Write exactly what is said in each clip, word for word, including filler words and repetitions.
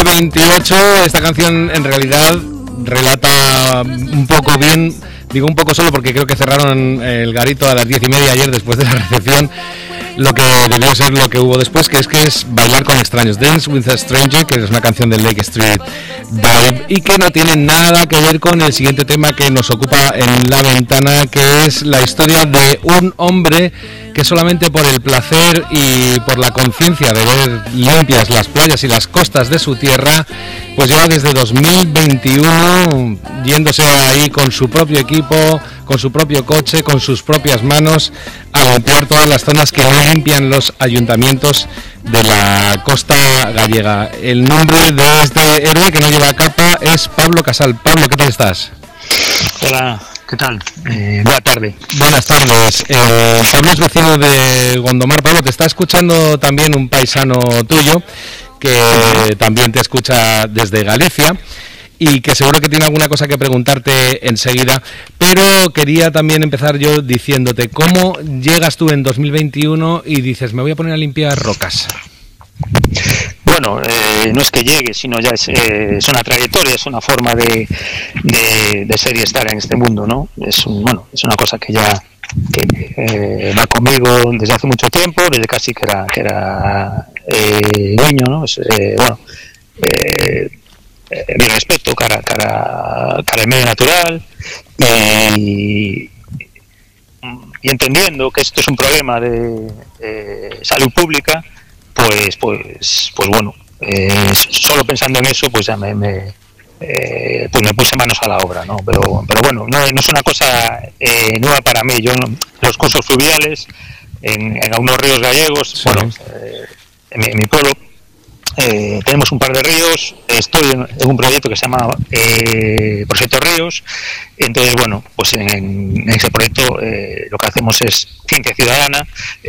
siglo veintiocho. Esta canción en realidad relata un poco bien, digo un poco solo porque creo que cerraron el garito a las diez y media ayer después de la recepción, lo que debió ser lo que hubo después, que es que es Bailar con extraños, Dance with a Stranger, que es una canción del Lake Street Vibe y que no tiene nada que ver con el siguiente tema que nos ocupa en la ventana, que es la historia de un hombre que solamente por el placer y por la conciencia de ver limpias las playas y las costas de su tierra, pues lleva desde dos mil veintiuno yéndose ahí con su propio equipo, con su propio coche, con sus propias manos, a limpiar todas las zonas que no limpian los ayuntamientos de la costa gallega. El nombre de este héroe que no lleva capa es Pablo Casal. Pablo, ¿qué tal estás? Hola, ¿qué tal? Eh, buena tarde. Buenas tardes. Eh, Pablo es vecino de Gondomar. Pablo, te está escuchando también un paisano tuyo que también te escucha desde Galicia y que seguro que tiene alguna cosa que preguntarte enseguida, pero quería también empezar yo diciéndote cómo llegas tú en dos mil veintiuno y dices, me voy a poner a limpiar rocas. Bueno, eh, no es que llegue, sino ya es, eh, es una trayectoria, es una forma de, de, de ser y estar en este mundo, ¿no? Es un, bueno, es una cosa que ya que, eh, va conmigo desde hace mucho tiempo, desde casi que era que era eh, niño, ¿no? Es, eh, bueno, eh, eh, mi respeto cara cara cara al medio natural y, y entendiendo que esto es un problema de eh, salud pública. Pues, pues, pues bueno, eh, solo pensando en eso, pues ya me, me eh, pues me puse manos a la obra, ¿no? Pero, pero bueno, no, no es una cosa eh, nueva para mí. Yo, los cursos fluviales en, en algunos ríos gallegos, sí. bueno, eh, en, mi, en mi pueblo eh, tenemos un par de ríos. Estoy en, en un proyecto que se llama eh, Proyecto Ríos. Entonces, bueno, pues en, en ese proyecto eh, lo que hacemos es ciencia ciudadana.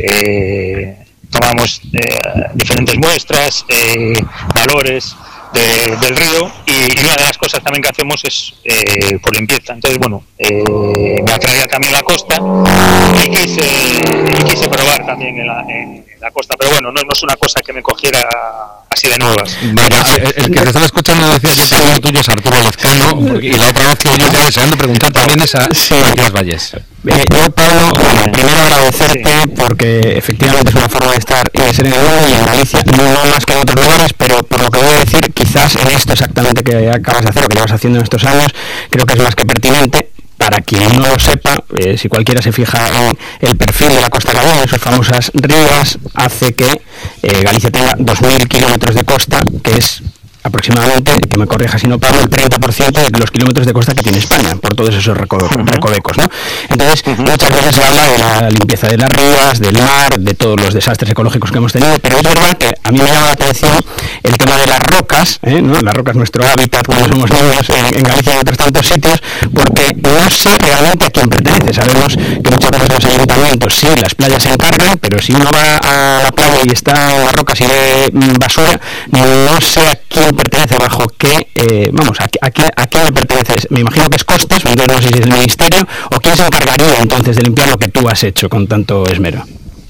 Eh, tomamos eh, diferentes muestras, eh, valores de, del río y, y una de las cosas también que hacemos es eh, por limpieza. Entonces, bueno, eh, me atraía también la costa y quise, y quise probar también en la, en la costa, pero bueno, no, no es una cosa que me cogiera así de nuevas. Vale, el, el que te estaba escuchando decía que el problema tuyo es Arturo Lezcano, y la otra vez que yo estaba deseando preguntar también es a sí. Matías Valles. Eh, yo, Pablo, bueno, primero agradecerte sí. porque efectivamente es una forma de estar y de ser en el mundo y en Galicia, no más que en otros lugares, pero por lo que voy a decir, quizás en esto exactamente que acabas de hacer o que llevas haciendo en estos años, creo que es más que pertinente. Para quien no lo sepa, eh, si cualquiera se fija en el perfil de la costa gallega, en sus famosas rivas, hace que eh, Galicia tenga dos mil kilómetros de costa, que es aproximadamente, que me corrija si no Pablo, el treinta por ciento de los kilómetros de costa que tiene España, por todos esos recovecos, uh-huh. recovecos, ¿no? Entonces, uh-huh. muchas veces se habla de la limpieza de las rías, del mar, de todos los desastres ecológicos que hemos tenido, pero es verdad que a mí me llama la atención el tema de las rocas, ¿eh? ¿no? La roca es nuestro hábitat cuando somos niños en, en Galicia y en otros tantos sitios, porque no sé realmente a quién pertenece. Sabemos que muchas veces los ayuntamientos, sí, las playas se encargan, pero si uno va a la playa y está en las rocas y ve basura, no sé a quién pertenece, bajo qué, eh, vamos, a, a, qué, a qué le pertenece. Me imagino que es Costas, entonces no sé si es el Ministerio, o quién se encargaría entonces de limpiar lo que tú has hecho con tanto esmero.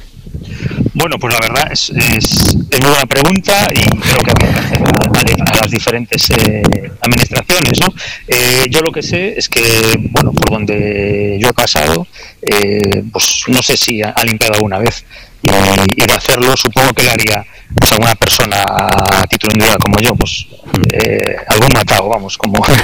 Bueno, pues la verdad es, es, es muy buena pregunta y creo que hay que hacer a, a las diferentes eh, administraciones, ¿no? Eh, yo lo que sé es que, bueno, por donde yo he pasado, eh, pues no sé si ha, ha limpiado alguna vez y, y de hacerlo supongo que le haría pues alguna persona a título individual como yo, pues eh, algún matado, vamos, como, como,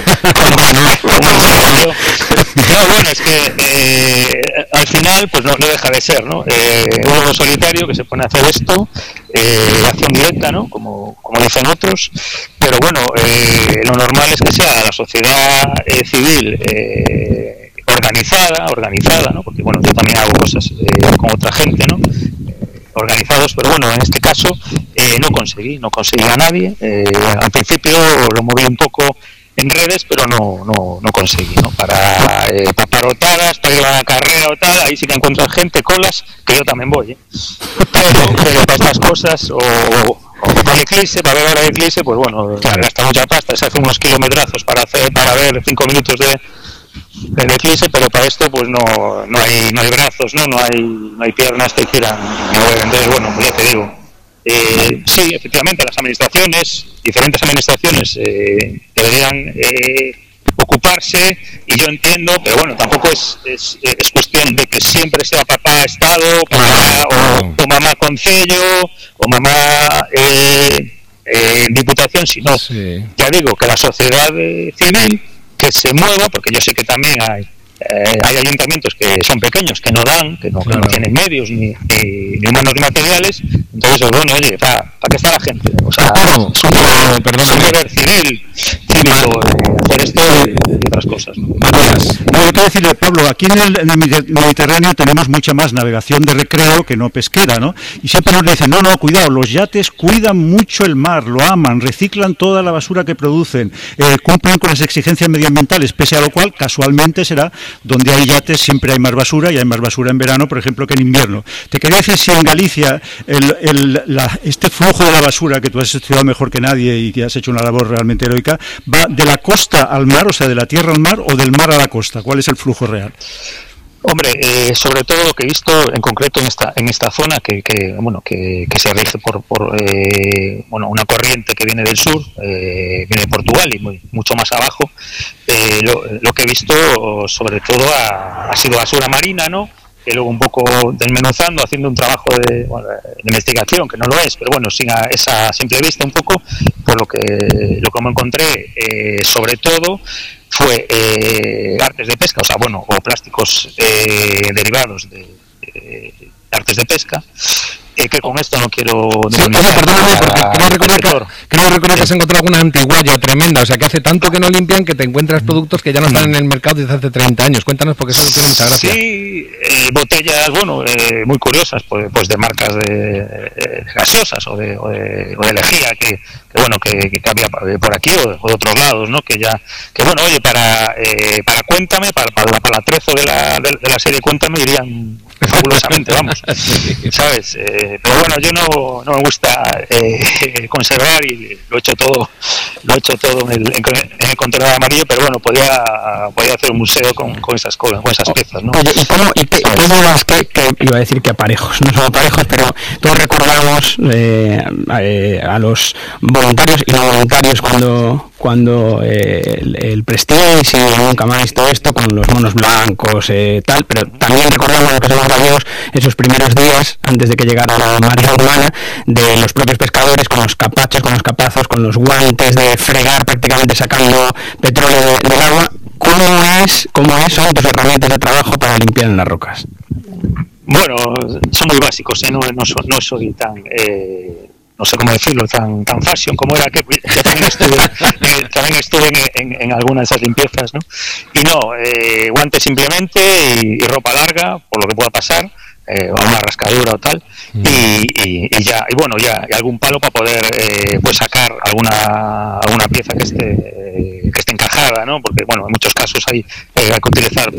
como yo. No, bueno, es que eh, al final pues no, no deja de ser, ¿no? Eh, uno solitario que se pone a hacer esto, eh, acción directa, ¿no? Como, como dicen otros, pero bueno, eh, lo normal es que sea la sociedad eh, civil eh, organizada, organizada, ¿no? Porque bueno, yo también hago cosas eh, con otra gente, ¿no? Organizados, pero bueno, en este caso eh, no conseguí, no conseguí a nadie. Eh, al principio lo moví un poco en redes, pero no no, no conseguí, ¿no? Para eh, paparotadas, para ir a la carrera o tal, ahí sí que encuentras gente, colas, que yo también voy, ¿eh? Pero, pero para estas cosas, o, o para el eclipse, para ver ahora el eclipse, pues bueno, claro, gasta mucha pasta, se hace unos kilometrazos para hacer, para ver cinco minutos de el eclipse, pero para esto pues no no hay no hay brazos, no no hay no hay piernas que quieran mover. Entonces bueno, pues ya te digo, Eh, sí, efectivamente, las administraciones, diferentes administraciones, eh, deberían eh, ocuparse, y yo entiendo, pero bueno, tampoco es, es, es cuestión de que siempre sea papá Estado, papá o, o mamá Concello, o mamá eh, eh, Diputación, sino, sí. ya digo, que la sociedad eh, civil que se mueva, porque yo sé que también hay Eh, hay ayuntamientos que son pequeños, que no dan, que no, claro. que no tienen medios ni, ni, ni humanos ni materiales, entonces, bueno, oye, ¿para, ¿para qué está la gente? O sea, claro, es un, no, perdón, es un deber civil, cívico, eh, hacer esto y, y otras cosas. ¿no? No, hay que decirle, Pablo, aquí en el, en el Mediterráneo tenemos mucha más navegación de recreo que no pesquera, ¿no? Y siempre nos dicen, no, no, cuidado, los yates cuidan mucho el mar, lo aman, reciclan toda la basura que producen, eh, cumplen con las exigencias medioambientales, pese a lo cual, casualmente será donde hay yates siempre hay más basura, y hay más basura en verano, por ejemplo, que en invierno. Te quería decir si en Galicia el, el, la, este flujo de la basura, que tú has estudiado mejor que nadie y que has hecho una labor realmente heroica, va de la costa al mar, o sea, de la tierra al mar, o del mar a la costa. ¿Cuál es el flujo real? Hombre, eh, sobre todo lo que he visto en concreto en esta en esta zona que, que bueno que, que se rige por, por eh, bueno una corriente que viene del sur, eh, viene de Portugal y muy, mucho más abajo, eh, lo, lo que he visto sobre todo ha, ha sido basura marina, ¿no? Que luego un poco desmenuzando, haciendo un trabajo de, bueno, de investigación, que no lo es, pero bueno, sin a esa simple vista un poco, por lo que lo que me encontré, eh, sobre todo fue eh, artes de pesca, o sea, bueno, o plásticos eh, derivados de, de artes de pesca, eh, que con esto no quiero... Sí, oye, perdóname, porque creo recordar, que, creo recordar que has encontrado alguna antigualla tremenda, o sea, que hace tanto que no limpian que te encuentras productos que ya no están en el mercado desde hace treinta años. Cuéntanos, porque eso tiene mucha gracia. Sí, eh, botellas, bueno, eh, muy curiosas, pues, pues de marcas de, de gaseosas o de, o de, o de lejía, que, que bueno, que, que había por aquí o, o de otros lados, ¿no? Que ya, que bueno, oye, para eh, para Cuéntame, para, para, para el atrezo de la, de, de la serie Cuéntame, irían fabulosamente, vamos, ¿sabes? Eh, pero bueno, yo no, no me gusta eh, conservar, y lo he hecho todo lo he hecho todo en el, en el contenedor amarillo, pero bueno, podía podía hacer un museo con, con esas cosas, con esas piezas, ¿no? Oye, ¿y cómo, y qué, cómo las que, que iba a decir que aparejos, no son aparejos, pero todos recordamos eh, a, a los voluntarios y no voluntarios cuando cuando eh, el, el Prestige y Nunca Más, todo esto con los monos blancos, eh, tal, pero también recordamos lo que son los gallegos, esos primeros días antes de que llegara la marea humana, de los propios pescadores con los capachos, con los capazos, con los guantes de fregar, prácticamente sacando petróleo de, del agua. ¿Cómo es, cómo es, son tus herramientas de trabajo para limpiar en las rocas? Bueno, son muy básicos, ¿eh? no, no, soy, no soy tan... Eh... no sé cómo decirlo, tan tan fashion como era, que yo también estuve, eh, también estuve en, en, en algunas de esas limpiezas, ¿no? Y no, eh, guantes simplemente y, y ropa larga, por lo que pueda pasar, eh, o una rascadura o tal, mm. y, y, y ya, y bueno, ya y algún palo para poder eh, pues sacar alguna alguna pieza que esté eh, que esté encajada, ¿no? Porque bueno, en muchos casos hay, eh, hay que utilizar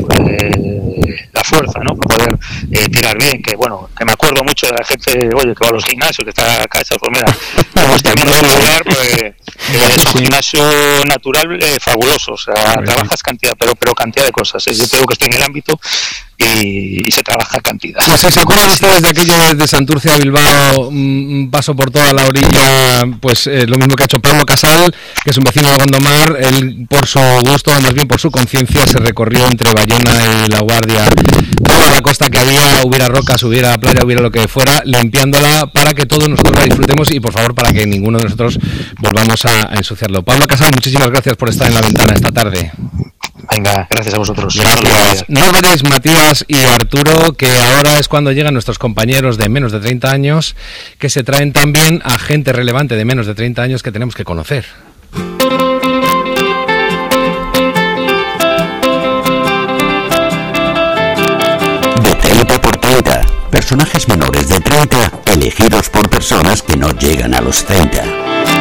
eh, la fuerza, ¿no? Para poder eh, tirar bien, que bueno, que me acuerdo mucho de la gente, oye, que va a los gimnasios, que está acá, esa pues mira, pues también en un lugar, pues eh, es un gimnasio natural eh, fabuloso, o sea, trabajas cantidad, pero pero cantidad de cosas, ¿eh? Yo te digo que estoy en el ámbito y, y se trabaja cantidad. Pues ¿se acuerdan ustedes de aquello desde Santurce a Bilbao, un paso por toda la orilla, pues eh, lo mismo que ha hecho Pablo Casal, que es un vecino de Gondomar? Él, por su gusto, más bien por su conciencia, se recorrió entre Bayona y La Guardia toda la costa que había, hubiera rocas, hubiera playa, hubiera lo que fuera, limpiándola para que todos nosotros la disfrutemos y, por favor, para que ninguno de nosotros volvamos a, a ensuciarlo. Pablo Casal, muchísimas gracias por estar en la ventana esta tarde. Venga, gracias a vosotros. Gracias. No olvidéis, Matías y Arturo, que ahora es cuando llegan nuestros compañeros de menos de treinta años, que se traen también a gente relevante de menos de treinta años que tenemos que conocer. De treinta por treinta. Personajes menores de treinta elegidos por personas que no llegan a los treinta.